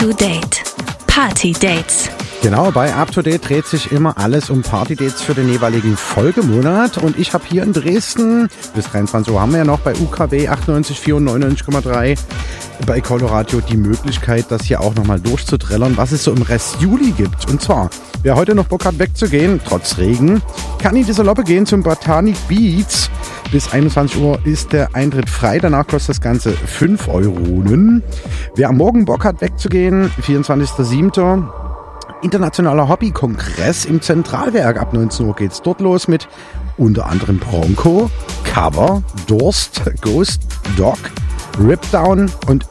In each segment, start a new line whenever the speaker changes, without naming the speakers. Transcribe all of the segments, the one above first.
to Date. Party Dates.
Genau, bei Up to Date dreht sich immer alles um Party-Dates für den jeweiligen Folgemonat. Und ich habe hier in Dresden, bis 23 Uhr haben wir ja noch bei UKW 98,4 und 99,3 bei Coloradio die Möglichkeit, das hier auch nochmal durchzuträllern, was es so im Rest Juli gibt. Und zwar, wer heute noch Bock hat wegzugehen, trotz Regen, kann in die Saloppe gehen zum Botanic Beats. Bis 21 Uhr ist der Eintritt frei, danach kostet das Ganze 5 €. Wer am Morgen Bock hat wegzugehen, 24.07. Internationaler Hobbykongress im Zentralwerk. Ab 19 Uhr geht's dort los mit unter anderem Bronco, Cover, Durst, Ghost, Dog, Ripdown und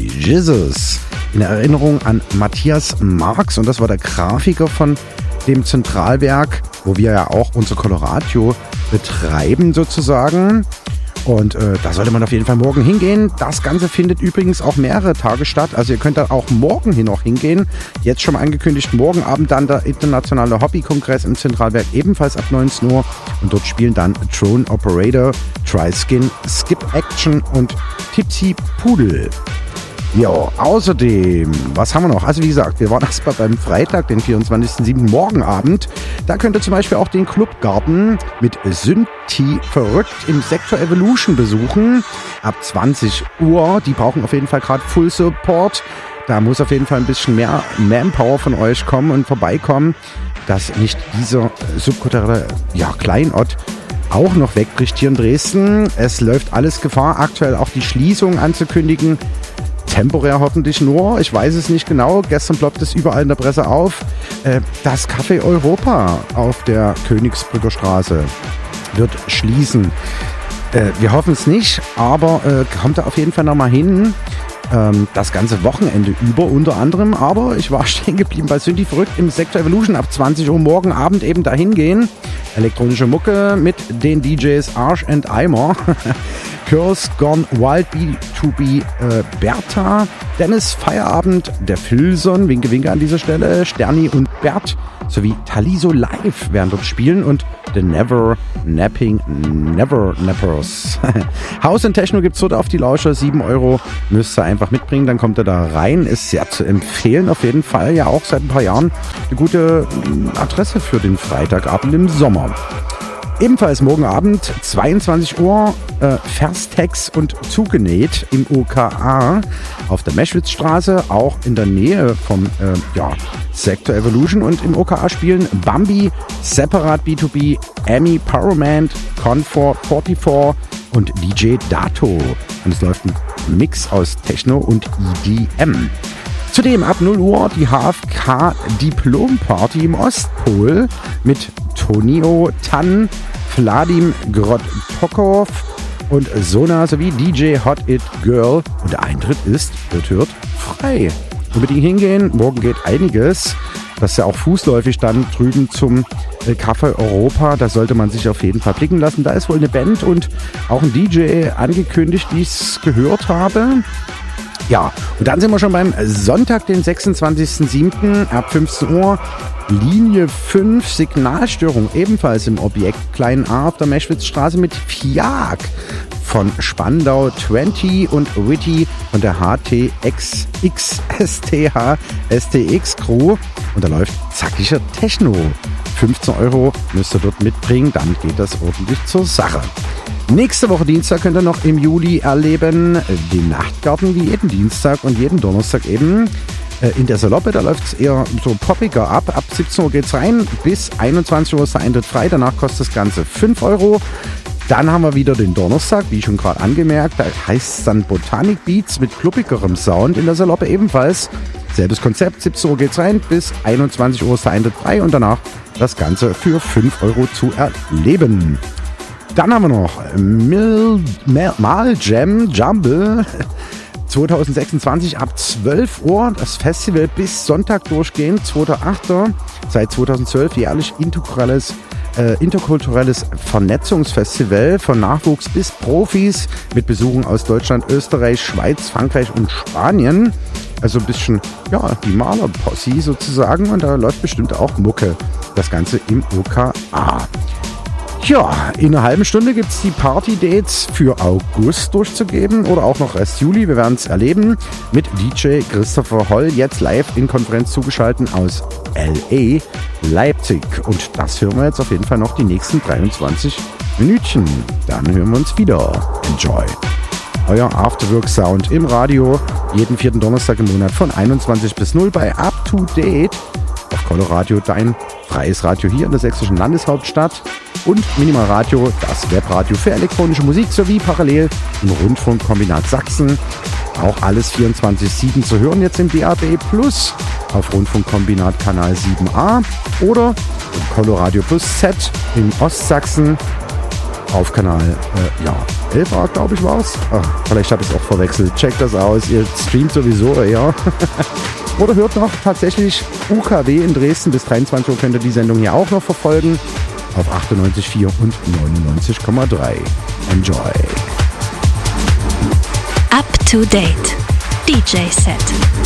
Jesus. In Erinnerung an Matthias Marx, und das war der Grafiker von dem Zentralwerk, wo wir ja auch unser Coloradio betreiben sozusagen. Und da sollte man auf jeden Fall morgen hingehen. Das Ganze findet übrigens auch mehrere Tage statt. Also ihr könnt da auch morgen hin noch hingehen. Jetzt schon mal angekündigt, morgen Abend dann der internationale Hobbykongress im Zentralwerk, ebenfalls ab 19 Uhr. Und dort spielen dann Drone Operator, Triskin, Skip Action und Tipsy Pudel. Ja, außerdem, was haben wir noch? Also wie gesagt, wir waren erstmal beim Freitag, den 24.07. morgen Abend. Da könnt ihr zum Beispiel auch den Clubgarten mit Synthi verrückt im Sektor Evolution besuchen. Ab 20 Uhr. Die brauchen auf jeden Fall gerade Full Support. Da muss auf jeden Fall ein bisschen mehr Manpower von euch kommen und vorbeikommen, dass nicht dieser subkulturelle Kleinort auch noch wegbricht hier in Dresden. Es läuft alles Gefahr, aktuell auch die Schließung anzukündigen. Temporär hoffentlich nur, ich weiß es nicht genau. Gestern ploppt es überall in der Presse auf. Das Café Europa auf der Königsbrücker Straße wird schließen. Wir hoffen es nicht, aber kommt da auf jeden Fall nochmal hin. Das ganze Wochenende über unter anderem. Aber ich war stehen geblieben bei Synthi verrückt im Sektor Evolution. Ab 20 Uhr morgen Abend eben dahin gehen. Elektronische Mucke mit den DJs Arsch and Eimer. Curse Gone Wild B2B Bertha, Dennis Feierabend, der Filson, Winke Winke an dieser Stelle, Sterni und Bert sowie Taliso Live werden dort spielen und The Never Nappers. Haus und Techno gibt's dort auf die Lauscher, 7 €, müsst ihr einfach mitbringen, dann kommt ihr da rein, ist sehr zu empfehlen, auf jeden Fall, ja auch seit ein paar Jahren eine gute Adresse für den Freitagabend im Sommer. Ebenfalls morgen Abend, 22 Uhr, Verstex und Zugenäht im OKA auf der Meschwitzstraße, auch in der Nähe vom Sektor Evolution. Und im OKA spielen Bambi, Separat B2B, Amy Powerman, Confor 44 und DJ Dato. Und es läuft ein Mix aus Techno und EDM. Zudem ab 0 Uhr die HFK Diplom Party im Ostpol mit Tonio Tan, Vladim Grotokov und Sona sowie DJ Hot It Girl. Und der Eintritt ist, hört, frei. Unbedingt hingehen, morgen geht einiges. Das ist ja auch fußläufig dann drüben zum Café Europa. Da sollte man sich auf jeden Fall blicken lassen. Da ist wohl eine Band und auch ein DJ angekündigt, wie ich es gehört habe. Ja, und dann sind wir schon beim Sonntag, den 26.07. ab 15 Uhr. Linie 5, Signalstörung, ebenfalls im Objekt Klein A auf der Meschwitzstraße mit Fiak von Spandau 20 und Witty von der STX Crew. Und da läuft zackiger Techno. 15 € müsst ihr dort mitbringen, dann geht das ordentlich zur Sache. Nächste Woche Dienstag könnt ihr noch im Juli erleben den Nachtgarten wie jeden Dienstag und jeden Donnerstag eben in der Saloppe. Da läuft es eher so poppiger ab. Ab 17 Uhr geht's rein, bis 21 Uhr ist der Eintritt frei. Danach kostet das Ganze 5 €. Dann haben wir wieder den Donnerstag, wie schon gerade angemerkt. Da heißt es dann Botanic Beats mit kluppigerem Sound in der Saloppe ebenfalls. Selbes Konzept, 17 Uhr geht's rein, bis 21 Uhr ist der Eintritt frei und danach das Ganze für 5 € zu erleben. Dann haben wir noch Mal Jam Jumble 2026 ab 12 Uhr. Das Festival bis Sonntag durchgehend, 2.8. Seit 2012 jährlich interkulturelles Vernetzungsfestival von Nachwuchs bis Profis mit Besuchen aus Deutschland, Österreich, Schweiz, Frankreich und Spanien. Also ein bisschen, die Malerposse sozusagen. Und da läuft bestimmt auch Mucke. Das Ganze im OKA. Ja, in einer halben Stunde gibt es die Party-Dates für August durchzugeben oder auch noch Rest Juli. Wir werden es erleben mit DJ Christopher Holl, jetzt live in Konferenz zugeschaltet aus L.A., Leipzig. Und das hören wir jetzt auf jeden Fall noch die nächsten 23 Minütchen. Dann hören wir uns wieder. Enjoy. Euer Afterwork-Sound im Radio, jeden 4. Donnerstag im Monat von 21 bis 0 bei Up to Date auf Coloradio, dein freies Radio hier in der sächsischen Landeshauptstadt, und Minimal Radio, das Webradio für elektronische Musik, sowie parallel im Rundfunkkombinat Sachsen. Auch alles 24/7 zu hören jetzt im DAB Plus auf Rundfunkkombinat Kanal 7a oder im Coloradio Plus Z in Ostsachsen auf Kanal 11a, glaube ich, war es. Vielleicht habe ich es auch verwechselt. Checkt das aus, ihr streamt sowieso, ja. Oder hört noch tatsächlich UKW in Dresden. Bis 23 Uhr könnt ihr die Sendung hier auch noch verfolgen. Auf 98,4 und 99,3. Enjoy.
Up to Date. DJ Set.